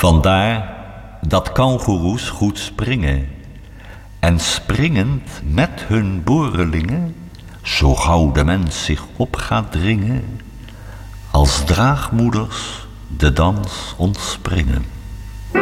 Vandaar dat kangoeroes goed springen. En springend met hun boerelingen, zo gauw de mens zich op gaat dringen, als draagmoeders de dans ontspringen.